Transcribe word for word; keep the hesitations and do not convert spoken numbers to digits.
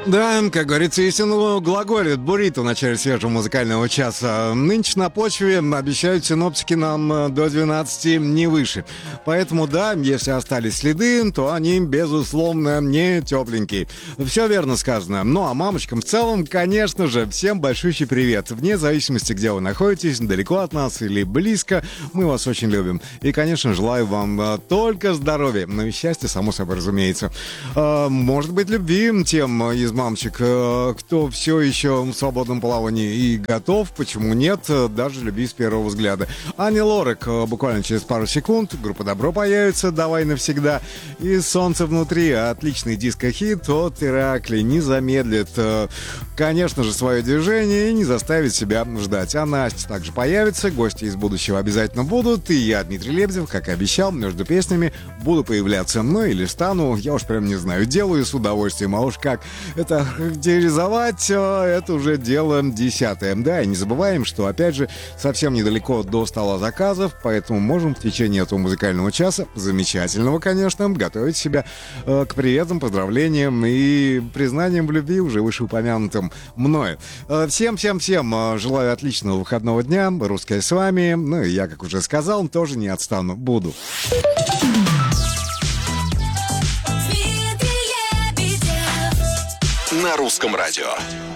Да, как говорится, истинно глаголит буррито в начале свежего музыкального часа. Нынче на почве обещают синоптики нам до двенадцати, не выше. Поэтому, да, если остались следы, то они, безусловно, не тепленькие. Все верно сказано. Ну, а мамочкам в целом, конечно же, всем большущий привет. Вне зависимости, где вы находитесь, далеко от нас или близко, мы вас очень любим. И, конечно, желаю вам только здоровья, ну и счастья, само собой, разумеется. Может быть, любви тем из мамочек, кто все еще в свободном плавании и готов, почему нет, даже любви с первого взгляда. Ани Лорак буквально через пару секунд, группа «Добро» появится, «Давай навсегда», и «Солнце внутри», отличный диско-хит от Иракли, не замедлит, конечно же, свое движение и не заставит себя ждать. А Настя также появится, гости из будущего обязательно будут, и я, Дмитрий Лебедев, как и обещал, между песнями буду появляться, ну или стану, я уж прям не знаю, делаю с удовольствием, а уж как это характеризовать, это уже дело десятое. Да, и не забываем, что, опять же, совсем недалеко до стола заказов, поэтому можем в течение этого музыкального часа, замечательного, конечно, готовить себя э, к приветам, поздравлениям и признаниям в любви, уже вышеупомянутым мною. Всем-всем-всем э, желаю отличного выходного дня, русская с вами, ну и я, как уже сказал, тоже не отстану, буду. На русском радио.